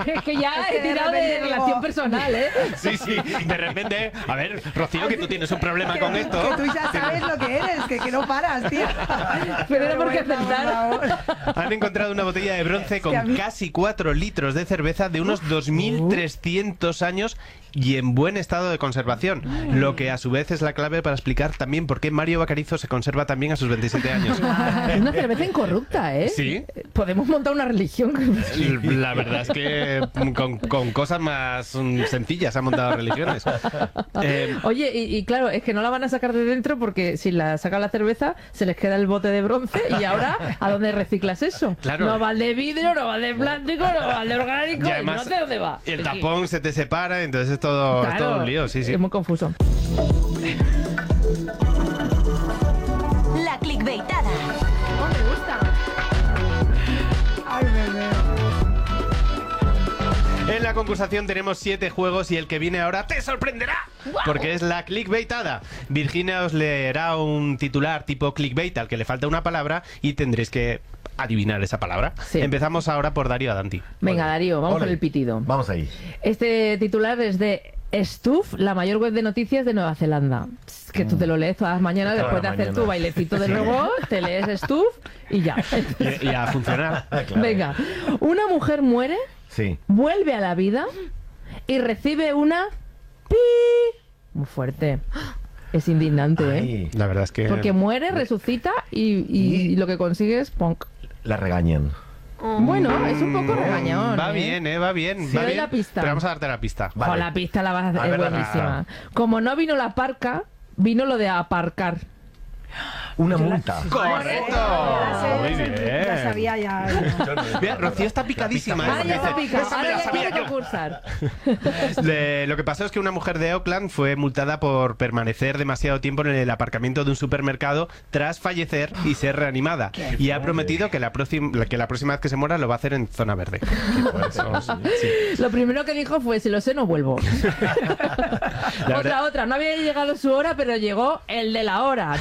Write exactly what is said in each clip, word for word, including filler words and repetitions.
es que ya he tirado de, de relación personal, ¿eh? Sí, sí, de repente, a ver, Rocío, que tú tienes un problema que, con esto. Que tú ya sabes lo que eres, que, que no paras, tío. Pero era porque aceptar. Han encontrado una botella de bronce con mí... casi cuatro litros de cerveza de unos dos mil trescientos años y en buen estado de conservación, lo que a su vez es la clave para explicar también por qué Mario Bacarizo se conserva también a sus veintisiete años. Es una cerveza incorrupta, ¿eh? Sí. Podemos montar una religión. La verdad es que con, con cosas más sencillas han montado religiones. Eh, Oye, y, y claro, es que no la van a sacar de dentro porque si la sacan la cerveza se les queda el bote de bronce y ahora ¿a dónde reciclas eso? Claro. No va el de vidrio, no va el de plástico, no va el de orgánico, y además, no sé dónde va. El tapón se te separa, entonces es todo, claro, es todo un lío, sí, sí. Es muy confuso. La clickbaitada. Oh, me gusta. Ay, bebé. En la concursación tenemos siete juegos y el que viene ahora te sorprenderá, wow, porque es la clickbaitada. Virginia os leerá un titular tipo clickbait al que le falta una palabra y tendréis que adivinar esa palabra. Sí. Empezamos ahora por Darío Adanti. Venga, Olé. Darío, vamos Olé. con el pitido. Vamos ahí. Este titular es de Stuff, la mayor web de noticias de Nueva Zelanda. Pss, que tú te lo lees todas las mañanas Toda después de mañana. hacer tu bailecito de nuevo, te lees Stuff y ya. Y, y a funcionar. Claro. Venga, una mujer muere, Sí. vuelve a la vida y recibe una pi. Muy fuerte. Es indignante, ¿eh? Ay, La verdad es que... Porque muere, resucita y, y, y lo que consigue es punk. la regañan. Bueno, es un poco regañón. Va ¿eh? bien, eh, va bien. Sí, va doy bien. la pista. Pero vamos a darte la pista. Vale. Jo, la pista la vas a hacer, A es ver la buenísima. Como no vino la parca, vino lo de aparcar. Una multa. ¡Correcto! Ya sé, Muy ya sé, bien. Ya sabía, ya. Mira, Rocío está picadísima. Ahora ¿eh? ya está Dice, picado, "Esa me ahora la ya sabía quiere yo". concursar. Le- lo que pasó es que una mujer de Auckland fue multada por permanecer demasiado tiempo en el aparcamiento de un supermercado tras fallecer y ser reanimada. Y ha prometido que la, próxima, que la próxima vez que se muera lo va a hacer en zona verde. Eso, sí. Lo primero que dijo fue, si lo sé, no vuelvo. La otra, verdad- otra. No había llegado su hora, pero llegó el de la hora.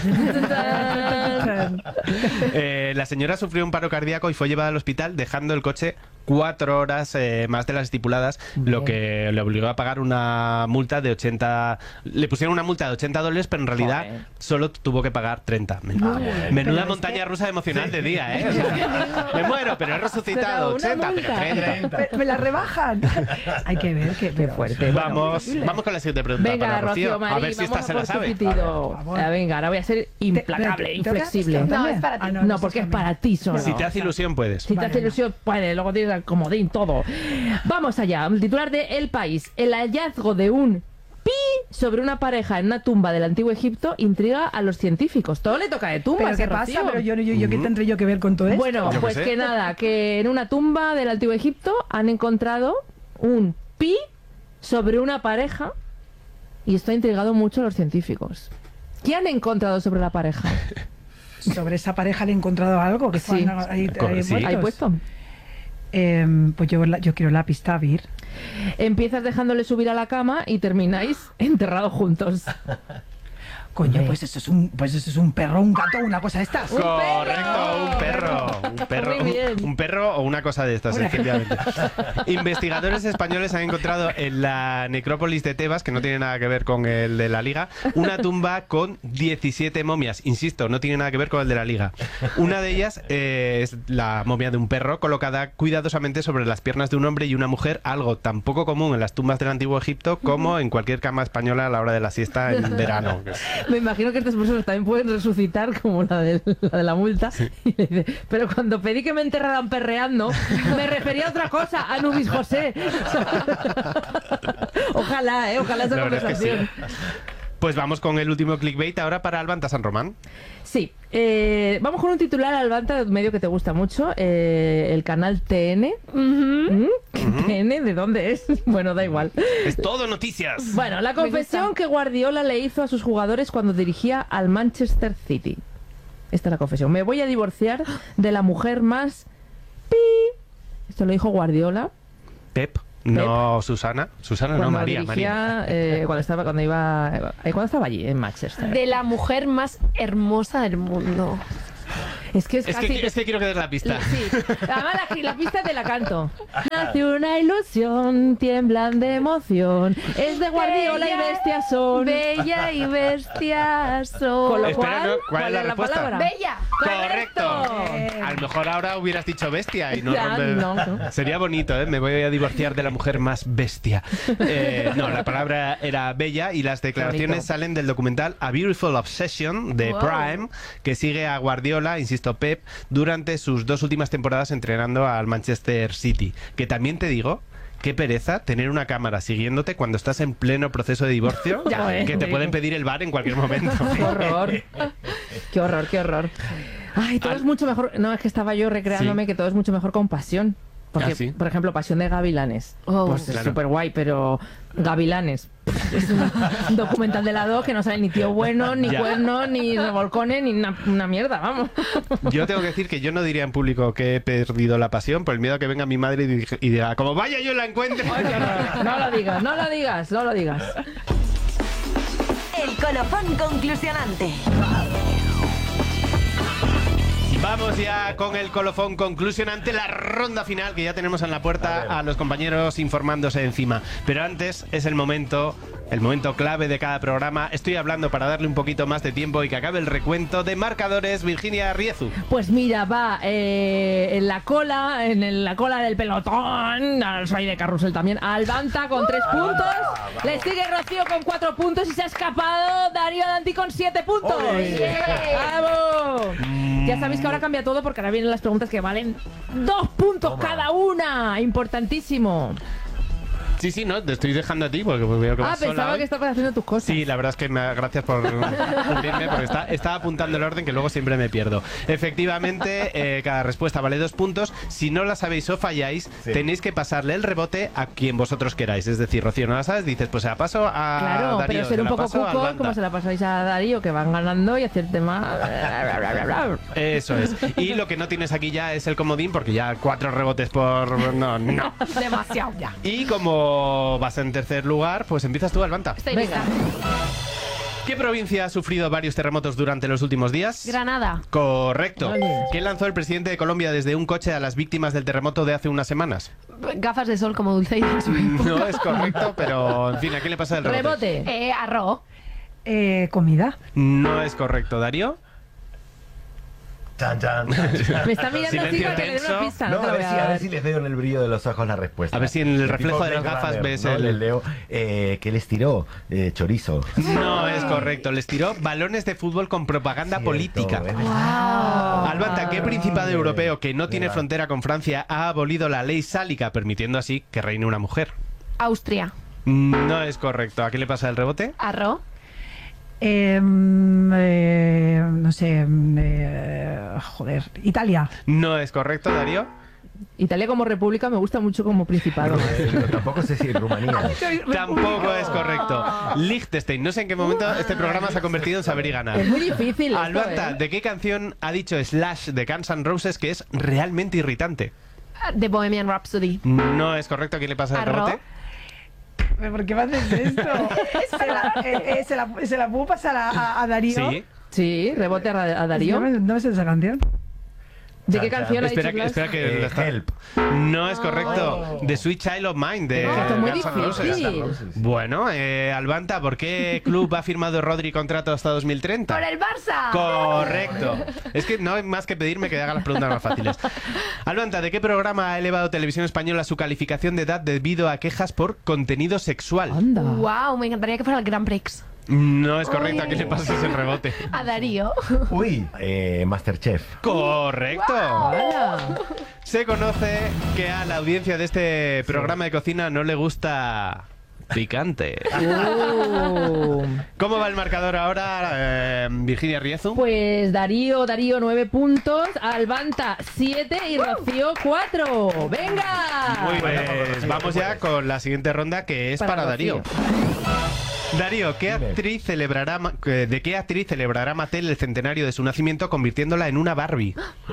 Eh, la señora sufrió un paro cardíaco y fue llevada al hospital dejando el coche cuatro horas eh, más de las estipuladas, Bien. lo que le obligó a pagar una multa de ochenta... Le pusieron una multa de ochenta dólares, pero en realidad Joder. solo tuvo que pagar treinta. Menuda, menuda Pero es montaña que- rusa emocional de día, ¿eh? O sea, me muero, pero he resucitado. Pero una ochenta, pero multa. treinta. Me, me la rebajan. Hay que ver que Qué fuerte. Bueno, Vamos, increíble. vamos con la siguiente pregunta venga, para Rocío. Rocío, Marí, a ver si esta vamos se a la por tu sabe. pitido. A ver, Ah, venga, ahora voy a ser implacable, Te- inflexible. te- No, es para ti. Ah, No, porque es para ti solo. Si te hace ilusión, puedes. Si te Vale, hace no. ilusión, puede, luego tienes el comodín, todo. Vamos allá, el titular de El País. El hallazgo de un pi sobre una pareja en una tumba del antiguo Egipto intriga a los científicos. Todo le toca de tumbas, Pero ¿qué ¿eh, pasa? Rocío? Pero yo, yo, yo, ¿qué tendré yo que ver con todo esto? Bueno, Yo qué pues sé. que nada, que en una tumba del antiguo Egipto han encontrado un pi sobre una pareja y esto ha intrigado mucho a los científicos. ¿Qué han encontrado sobre la pareja? Sobre esa pareja le he encontrado algo que Sí. están ahí, Corre, ahí sí. muertos. ¿Ahí puesto? Eh, pues yo, la- yo quiero la pista, Vir. Empiezas dejándole subir a la cama y termináis enterrados juntos. Coño, Hombre. pues eso es un, pues eso es un perro, un gato, una cosa de estas. ¡Un Correcto, un perro. Un perro, Muy bien. un, un perro o una cosa de estas, efectivamente. Investigadores españoles han encontrado en la necrópolis de Tebas, que no tiene nada que ver con el de la Liga, una tumba con diecisiete momias. Insisto, no tiene nada que ver con el de la Liga. Una de ellas eh, es la momia de un perro colocada cuidadosamente sobre las piernas de un hombre y una mujer, algo tan poco común en las tumbas del antiguo Egipto como en cualquier cama española a la hora de la siesta en verano. Me imagino que estas personas también pueden resucitar como la de la, de la multa. Y le dice, pero cuando pedí que me enterraran perreando, me refería a otra cosa, a Nubis José. Ojalá, ¿eh? Ojalá esa La verdad es que conversación. sí. Pues vamos con el último clickbait ahora para Albanta San Román. Sí, eh, vamos con un titular, Albanta, medio que te gusta mucho, eh, el canal T N. ¿Mm? ¿T N? ¿De dónde es? Bueno, da igual. Es todo noticias. Bueno, la confesión que Guardiola le hizo a sus jugadores cuando dirigía al Manchester City. Esta es la confesión. Me voy a divorciar de la mujer más pi. Esto lo dijo Guardiola Pep, no Susana. Susana no, cuando María, dirigía, María. eh, cuando estaba, cuando iba, eh, cuando estaba allí en Manchester. De la mujer más hermosa del mundo. Es que es, Es casi... que, es que quiero que des la pista. Sí, además la, la pista te la canto. Nace una ilusión, tiemblan de emoción. Es de Guardiola y bestia son. Bella y bestia son. Con lo Espera, cual, no, ¿cuál es la respuesta? palabra? Bella. ¡Correcto! Correcto. A lo mejor ahora hubieras dicho bestia y no, Ya, romper- no, no. Sería bonito, ¿eh? Me voy a divorciar de la mujer más bestia. Eh, no, la palabra era bella y las declaraciones Bonito. salen del documental A Beautiful Obsession de Wow. Prime, que sigue a Guardiola, insisto, Pep, durante sus dos últimas temporadas entrenando al Manchester City. Que también te digo... Qué pereza tener una cámara siguiéndote cuando estás en pleno proceso de divorcio, Ya ves. que te pueden pedir el bar en cualquier momento. Qué horror. Qué horror, qué horror. Ay, todo Al- es mucho mejor. No, es que estaba yo recreándome Sí. que todo es mucho mejor con Pasión. Porque, Ah, ¿sí? por ejemplo, Pasión de Gavilanes. Oh, pues es claro. súper guay, pero Gavilanes. Es un documental de la dos que no sale ni tío bueno, ni Ya. cuerno, ni revolcones, ni una, una mierda, vamos. Yo tengo que decir que yo no diría en público que he perdido la pasión por el miedo a que venga mi madre y dig- y diga, como vaya yo la encuentre. Ay, qué horror. No lo digas, no lo digas, no lo digas. El colofón conclusionante. Vamos ya con el colofón conclusionante, la ronda final, que ya tenemos en la puerta a, los compañeros informándose encima. Pero antes es el momento, el momento clave de cada programa. Estoy hablando para darle un poquito más de tiempo y que acabe el recuento de marcadores. Virginia Riezu. Pues mira, va eh, en la cola, en el- la cola del pelotón, al soy de carrusel también, Albanta con tres puntos, le sigue Rocío con cuatro puntos y se ha escapado Darío Danti con siete puntos. ¡Bravo! Ya sabéis que ahora cambia todo porque ahora vienen las preguntas que valen dos puntos cada una. Importantísimo. Sí, sí, no, te estoy dejando a ti porque veo que Ah, vas sola pensaba hoy. que estabas haciendo tus cosas. Sí, la verdad es que me, gracias por cubrirme, porque está, estaba apuntando el orden que luego siempre me pierdo. Efectivamente, eh, cada respuesta vale dos puntos. Si no la sabéis o falláis, Sí. tenéis que pasarle el rebote a quien vosotros queráis. Es decir, Rocío, no la sabes, dices, pues se la paso a Claro, Darío, pero ser se un la poco paso a cuco, Albanta. como se la pasáis a Darío, que van ganando y hacerte más. Eso es. Y lo que no tienes aquí ya es el comodín, porque ya cuatro rebotes por... No, no. Demasiado ya. Y como vas en tercer lugar, pues empiezas tú, Albanta. Estoy Venga. lista. ¿Qué provincia ha sufrido varios terremotos durante los últimos días? Granada. Correcto. Vale. ¿Qué lanzó el presidente de Colombia desde un coche a las víctimas del terremoto de hace unas semanas? Gafas de sol como Dulce y No es correcto, pero en fin, ¿a quién le pasa el rebote? Rebote. Eh, arroz. Eh, comida. No es correcto, Darío. Chan, chan, chan, chan. Me está mirando así Silencio para que le dé tenso. una pista. No, No, te a lo ver, voy si, a a ver dar. si les veo en el brillo de los ojos la respuesta. A ver si en el El reflejo tipo de las Blade gafas Runner, ves ¿no? el- Les leo, eh, ¿qué les tiró? Eh, chorizo. No es correcto, les tiró balones de fútbol con propaganda Cierto, política. ¿eh? Albanta, ¿qué principado europeo que no tiene Venga. frontera con Francia ha abolido la ley sálica, permitiendo así que reine una mujer? Austria. No es correcto. ¿A qué le pasa el rebote? Arroz. Eh, mm, eh, no sé. mm, eh, joder. Italia. No es correcto, Darío. Italia como república me gusta mucho como principado. Eh, pero tampoco sé si Rumanía. Tampoco es correcto. Liechtenstein. No sé en qué momento este programa se ha convertido en saber y ganar. Es muy difícil. esto, Albanta, ¿eh? ¿de qué canción ha dicho Slash de Guns N' Roses que es realmente irritante? The Bohemian Rhapsody. No es correcto. ¿A quién le pasa el Arro. rebote? ¿Por qué me haces esto? se, la, eh, eh, se, la, se la puedo pasar a, a- a Darío. Sí. Sí, rebote a, a Darío. No me, no me sé esa canción. ¿De Chan, qué chan. canción ha Espera, dicho que, Glass? espera que Eh, lo está- help. No es correcto. The Sweet Child of Mine de No, esto es muy Guns N' Roses. difícil. Bueno, eh, Albanta, ¿por qué club ha firmado Rodri contrato hasta dos mil treinta? ¡Por el Barça! Correcto. Es que no hay más que pedirme que haga las preguntas más fáciles. Albanta, ¿de qué programa ha elevado Televisión Española su calificación de edad debido a quejas por contenido sexual? Anda. Wow, me encantaría que fuera el Grand Prix. No es correcto. ¿A qué le pasas el rebote? A Darío. Uy, eh, Masterchef. Correcto. Hala. Se conoce que a la audiencia de este programa de cocina no le gusta picante. Uh. ¿Cómo va el marcador ahora, eh, Virginia Riezu? Pues Darío, Darío nueve puntos, Albanta siete y Rocío cuatro. ¡Venga! Muy bien, Rocío, vamos tú ya puedes. con la siguiente ronda que es para, Para Darío. Rocío. Darío, ¿qué Dime. actriz celebrará ma- eh, ¿de qué actriz celebrará Mattel el centenario de su nacimiento convirtiéndola en una Barbie?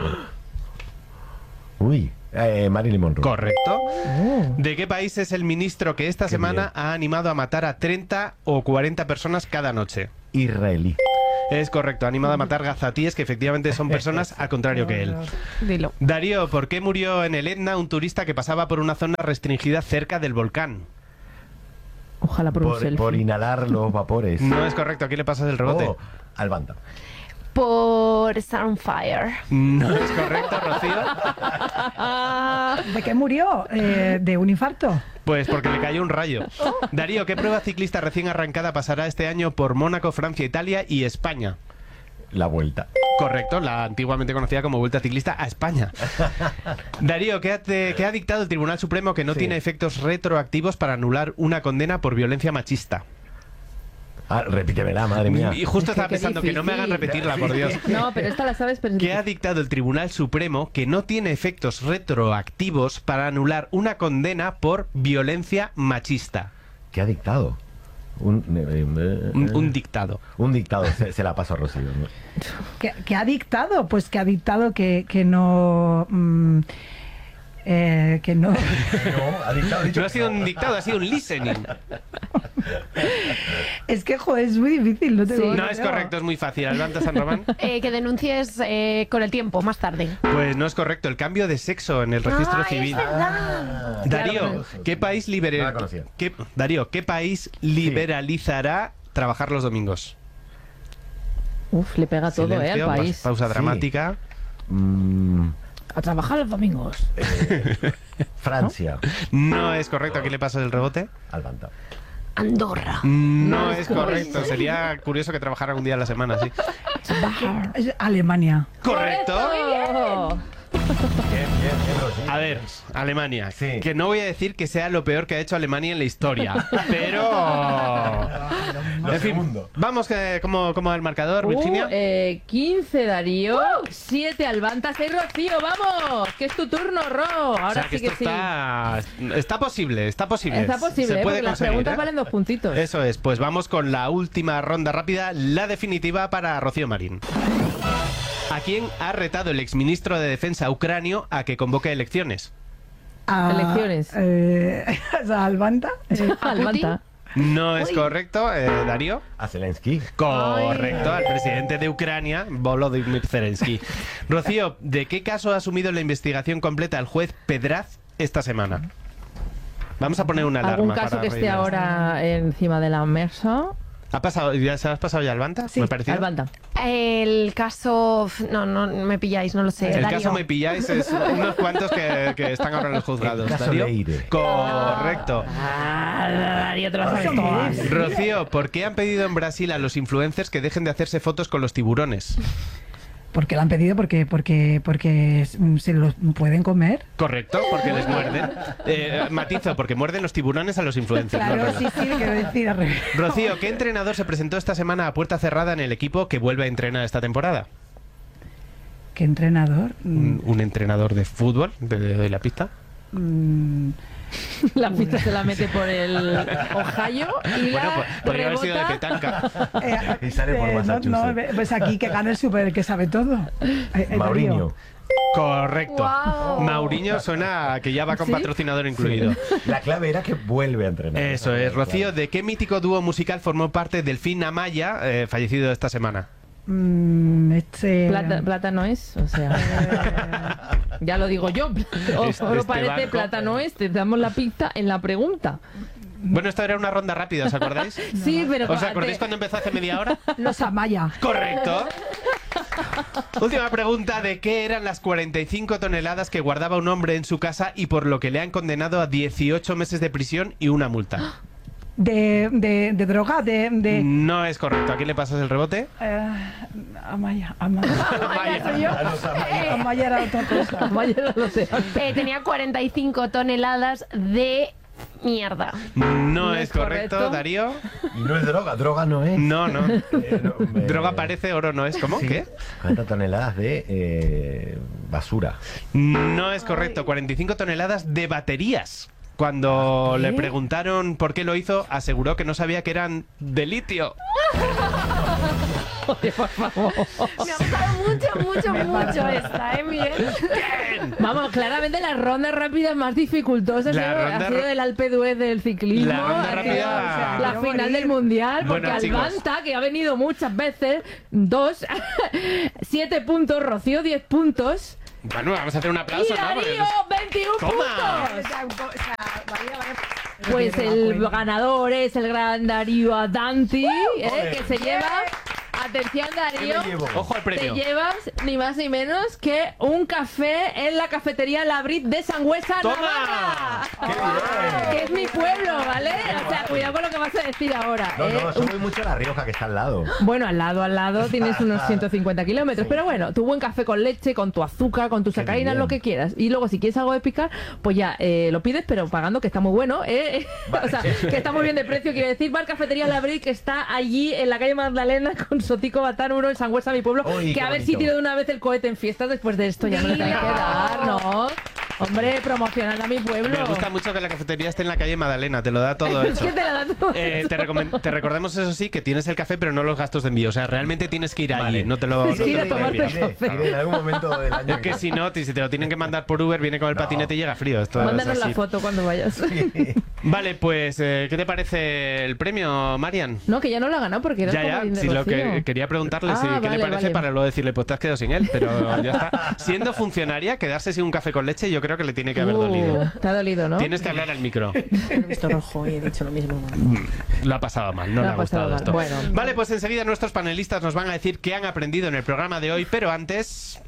Uy, eh, Marilyn Monroe. Correcto. Oh. ¿De qué país es el ministro que esta Qué semana bien. ha animado a matar a treinta o cuarenta personas cada noche? Israelí. Es correcto, animado a matar gazatíes, que efectivamente son personas al contrario que él. Dilo. Darío, ¿por qué murió en el Etna un turista que pasaba por una zona restringida cerca del volcán? Ojalá por, un Por, selfie. por inhalar los vapores. No es correcto, aquí le pasas el rebote. Oh, al banda. Por estar on fire. No es correcto, Rocío. ¿De qué murió? Eh, ¿De un infarto? Pues porque le cayó un rayo. Darío, ¿qué prueba ciclista recién arrancada pasará este año por Mónaco, Francia, Italia y España? La vuelta. Correcto, la antiguamente conocida como Vuelta Ciclista a España. Darío, ¿qué ha, te- qué ha dictado el Tribunal Supremo que no Sí. tiene efectos retroactivos para anular una condena por violencia machista? Ah, repítemela, madre mía. Y justo Es que estaba qué pensando que no me hagan difícil. repetirla, por Dios. No, pero esta la sabes, pero... ¿Qué ha dictado el Tribunal Supremo que no tiene efectos retroactivos para anular una condena por violencia machista? ¿Qué ha dictado? Un, eh, eh, Un, un dictado. un dictado. Se, se la paso a Rocío, ¿no? ¿Qué, qué ha dictado? Pues que ha dictado que, que no... mm, eh, que no... No, ha dictado. No ha sido un dictado, ha sido un listening. Es que, joder, es muy difícil. No, te Sí. digo, No es correcto, es muy fácil. Alvanta San Román. Eh, que denuncies eh, con el tiempo, más tarde. Pues no es correcto, el cambio de sexo en el registro Ay, civil. es verdad. Darío, Claro. ¿qué país No la libera- conocía. qué- Darío, ¿qué país liberalizará trabajar los domingos? Uf, le pega todo, ¿eh? Al Silencio, país. pa- pausa Sí. dramática. Mm, A trabajar los domingos. Francia. No es correcto, aquí le pasas el rebote. Al banda. Andorra. No es correcto, sería curioso que trabajara un día a la semana, sí. Es Alemania. Correcto. ¡Oh! Bien, bien, bien, Rocío. A ver, Alemania. Sí. Que no voy a decir que sea lo peor que ha hecho Alemania en la historia, pero... Lo En fin, segundo. vamos, que, ¿cómo, ¿cómo va el marcador, Uh, Virginia? eh, quince Darío, siete Albanta, seis Rocío, vamos, que es tu turno, Ro. Ahora O sea, sí que que esto sí. está, está posible, está posible. Está posible, Se ¿eh? puede Porque las conseguir, preguntas ¿eh? valen dos puntitos. Eso es, pues vamos con la última ronda rápida, la definitiva para Rocío Marín. ¿A quién ha retado el exministro de Defensa ucranio a que convoque elecciones? A- Elecciones. Eh, ¿Al banda? Eh, Albanta. No es correcto, eh, Darío. A Zelensky. Correcto, al presidente de Ucrania, Volodymyr Zelensky. Rocío, ¿de qué caso ha asumido la investigación completa el juez Pedraz esta semana? Vamos a poner una alarma. ¿Algún caso para que esté rellenar. ahora encima de la mesa? ¿Ha pasado, ya se has pasado ya al Banta? Sí, ¿Me pareció? Albanta. El caso... No, no me pilláis, no lo sé. El Darío. caso me pilláis es unos cuantos que, que están ahora en los juzgados. El caso Darío. Leire. Correcto. Ah, Darío, te lo sabes todas. Rocío, ¿por qué han pedido en Brasil a los influencers que dejen de hacerse fotos con los tiburones? ¿Por qué lo han pedido? Porque, porque, porque se los pueden comer. Correcto, porque les muerden. Eh, matizo, porque muerden los tiburones a los influencers. no al Claro, revés. sí, sí, quiero decir al revés. Rocío, ¿qué entrenador se presentó esta semana a puerta cerrada en el equipo que vuelve a entrenar esta temporada? ¿Qué entrenador? Un, un entrenador de fútbol, ¿te doy la pista? Mm, La pista se la mete por el Ohio y Bueno, la pues, podría haber sido de rebota. petanca. eh, Y sale por eh, no, Massachusetts. no, pues aquí que gana el super, el que sabe todo. Eh, eh, Mauriño. Darío. Correcto. Guau. Mauriño suena a que ya va con ¿Sí? patrocinador incluido. La clave era que vuelve a entrenar. Eso es. Rocío, ¿de qué mítico dúo musical formó parte Delfín Amaya, eh, fallecido esta semana? Mm, este, Plata, plata no es, o sea, ya lo digo yo. O, Este- oro este parece, barco. plata no es. Te damos la pista en la pregunta. Bueno, esto era una ronda rápida, ¿os acordáis? Sí, pero ¿Os acordáis te- cuando empezó hace media hora? Los Amaya. Correcto. Última pregunta, ¿de qué eran las cuarenta y cinco toneladas que guardaba un hombre en su casa y por lo que le han condenado a dieciocho meses de prisión y una multa? De, de, de droga, de... de No es correcto. ¿A quién le pasas el rebote? eh, Amaya. Amaya. Amaya soy yo. Amaya era otra cosa. Vaya, no lo sé. Eh, tenía cuarenta y cinco toneladas de mierda. No, No es es correcto, correcto. Darío. Y no es droga, droga no es. No, no. Eh, no, me- Droga parece, oro no es. ¿Cómo? Sí. ¿Qué? cuarenta toneladas de eh, basura. No es correcto. cuarenta y cinco toneladas de baterías. Cuando le preguntaron por qué lo hizo, aseguró que no sabía que eran de litio. Joder, por favor. Me ha gustado mucho, mucho, mucho esta, ¿eh, Miguel? Vamos, claramente las rondas rápidas más dificultosas La ¿eh? ronda ha sido ra- el Alpe d'Huez del ciclismo, La ronda ha sido rápida- la Quiero final morir. del Mundial, porque Bueno, chicos. Albanta, que ha venido muchas veces, dos, siete puntos, Rocío diez puntos, Bueno, vamos a hacer un y aplauso, ¿no? Porque Darío veintiún Toma. puntos. O sea, un po- o sea, María, vaya- Pues no me el acuerdo. ganador es el gran Darío Adanti, ¿eh? que se lleva, atención Darío, ¿Qué me llevo? Ojo al te premio. llevas ni más ni menos que un café en la cafetería La Brit de Sangüesa, ¡Toma! Navarra. Que es mi pueblo, ¿vale? O sea, cuidado con lo que vas a decir ahora. No, ¿eh? no, eso voy mucho a La Rioja, que está al lado. Bueno, al lado, al lado tienes unos ciento cincuenta kilómetros. Pero bueno, tu buen café con leche, con tu azúcar, con tus Qué sacarinas, bien. lo que quieras. Y luego, si quieres algo de picar, pues ya eh, lo pides, pero pagando, que está muy bueno. ¿eh? Vale. O sea, que está muy bien de precio. Quiero decir, Bar Cafetería La Brit, que está allí en la calle Magdalena con Sotico Batán uno en Sangüesa, mi pueblo. Uy, que qué a ver si bonito. tiro de una vez el cohete en fiestas después de esto. Ya no le tengo que dar, ¿no? Hombre, promocionando a mi pueblo. Me gusta mucho que la cafetería esté en la calle Magdalena, te lo da todo Es hecho. que te la da todo. Eh, te, recomen- te recordemos, eso sí, que tienes el café, pero no los gastos de envío. O sea, realmente tienes que ir allí. Vale. No te lo. Es que ir a no te lo tomarte envían. café. Iré en algún momento del año. Es que si no, si te lo tienen que mandar por Uber, viene con el No. patinete y llega frío. Esto es Mándanos la así. foto cuando vayas. Vale, pues, eh, ¿qué te parece el premio, Marian? No, que ya no lo ha ganado porque era Ya, como ya, dinero, si lo que Rocío. quería preguntarle Ah, si, qué vale, le parece vale. para luego decirle, pues te has quedado sin él, pero ya está. Siendo funcionaria, quedarse sin un café con leche, yo creo que le tiene que haber Uh, dolido. Te ha dolido, ¿no? Tienes que hablar al micro. He visto rojo y he dicho lo mismo. Lo ha pasado mal, no Lo le ha ha gustado pasado esto. mal. Bueno. Vale, pues enseguida nuestros panelistas nos van a decir qué han aprendido en el programa de hoy, pero antes...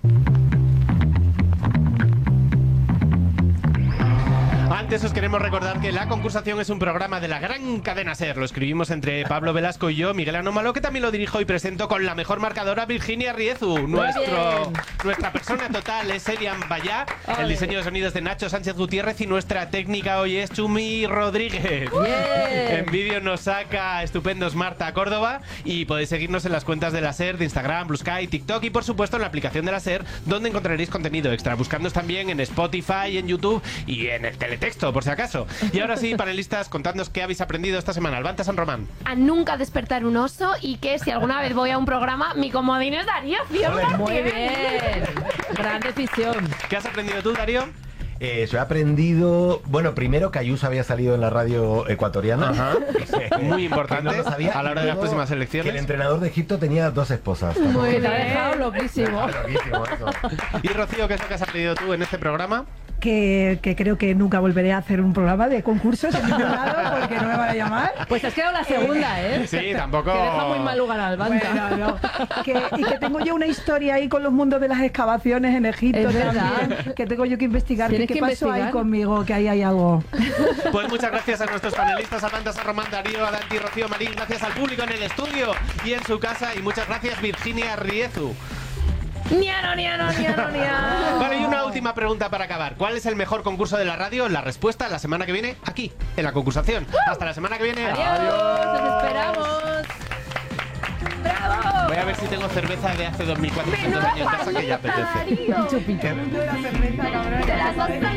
Antes os queremos recordar que La Concursación es un programa de la gran cadena SER. Lo escribimos entre Pablo Velasco y yo, Miguel Anómalo, que también lo dirijo y presento con la mejor marcadora, Virginia Riezu. Nuestro, bien. nuestra persona total es Elian Bayá, el Ole. diseño de sonidos de Nacho Sánchez Gutiérrez y nuestra técnica hoy es Chumi Rodríguez. Bien. En vídeo nos saca estupendos Marta Córdoba y podéis seguirnos en las cuentas de la SER, de Instagram, Blue Sky, TikTok y por supuesto en la aplicación de la SER, donde encontraréis contenido extra. Buscándonos también en Spotify, en YouTube y en el teletexto, por si acaso. Y ahora sí, panelistas, contadnos qué habéis aprendido esta semana. Albanta San Román. A nunca despertar un oso y que si alguna vez voy a un programa, mi comodín es Darío cien por cien. Muy bien. Gran decisión. ¿Qué has aprendido tú, Darío? Eh, yo he aprendido, bueno, primero que Ayuso había salido en la radio ecuatoriana. Ajá. Muy importante Que no lo sabía, a la hora y de las luego próximas que elecciones. el entrenador de Egipto tenía dos esposas. Muy bien. Te ha dejado loquísimo. Ah, loquísimo eso. Y Rocío, ¿qué es lo que has aprendido tú en este programa? Que, que creo que nunca volveré a hacer un programa de concursos en ningún lado porque no me van a llamar. Pues te has quedado la segunda, ¿eh? Sí, tampoco... Que deja muy mal lugar al Albanta. Bueno, no. Que, y que tengo yo una historia ahí con los mundos de las excavaciones en Egipto Es verdad. también, que tengo yo que investigar. Tienes ¿Qué que pasó ahí investigar. conmigo? Que ahí hay algo. Pues muchas gracias a nuestros panelistas, Albanta San Román, Darío, Adanti, Rocío Marín. Gracias al público en el estudio y en su casa. Y muchas gracias, Virginia Riezu. Niano, niano, niano, niano. Vale, y una última pregunta para acabar. ¿Cuál es el mejor concurso de la radio? La respuesta la semana que viene, aquí, en La Concursación. Hasta la semana que viene. Adiós, nos esperamos. ¡Bravo! Voy a ver si tengo cerveza de hace dos mil cuatrocientos años en casa que ya apetece. Darío. Un chupito. Te las has